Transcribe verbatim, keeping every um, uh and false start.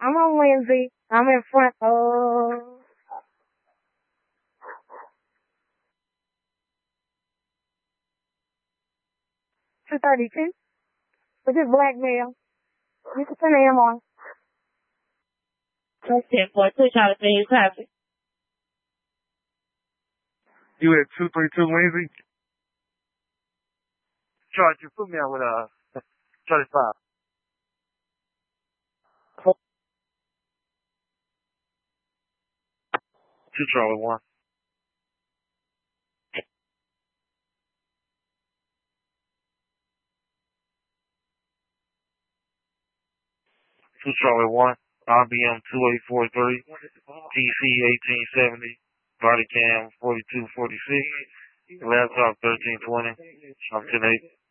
I'm on Wednesday. I'm in front of two thirty-two. Which is blackmail. You can turn him on. ten forty-two, trying to say his traffic. You at two thirty-two Wednesday? Charge you put me out with uh thirty-five. Two Charlie one. Two Charlie one. R B M two eight four three. T C eighteen seventy. Body cam forty-two forty-six. Laptop thirteen twenty. I'm ten eight.